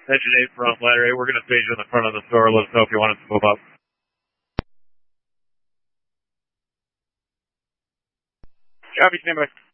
Engine 8 front, ladder 8. We're going to stage you in the front of the store. Let us know if you want us to move up. Copy, stand by.